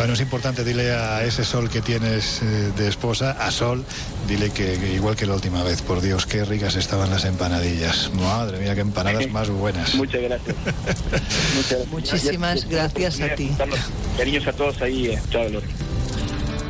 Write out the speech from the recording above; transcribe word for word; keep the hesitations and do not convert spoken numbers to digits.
Bueno, es importante, dile a ese Sol que tienes eh, de esposa, a Sol, dile que, que igual que la última vez, por Dios, qué ricas estaban las empanadillas. Madre mía, qué empanadas más buenas. Muchas gracias. Muchas gracias. Muchísimas gracias a ti. Cariños a todos ahí. Eh. Chao, Lore.